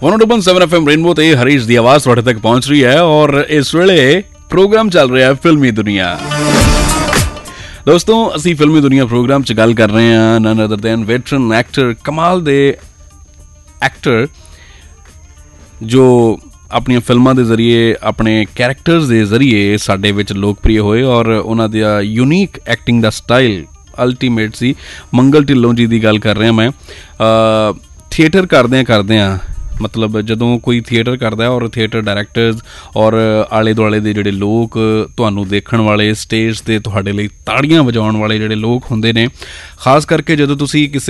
102.7 FM rainbow ते हरीश दी आवाज़ तुहाडे तक पहुंच रही है और इस वेले प्रोग्राम चल रहा है फिल्मी दुनिया। दोस्तों असी फिल्मी दुनिया प्रोग्राम च गल कर रहे हैं none other than veteran actor, कमाल दे एक्टर जो अपनी फिल्मां दे जरिए अपने कैरेक्टर्स दे जरिए साडे विच लोकप्रिय होए और उन्हां दा यूनीक एक्टिंग दा स्टाइल अल्टीमेट सी। मंगल ढिल्लों जी दी गल कर रहा मैं। थिएटर करदे मतलब जदों कोई थिएटर करदा है और थिएटर डायरैक्टर्स और आले दुआले दे जिहड़े लोक तुहानूं देखण वाले स्टेज ते तुहाडे लई ताड़ियां वजाउण वाले जिहड़े लोक हुंदे ने, खास करके जदों तुसीं किसी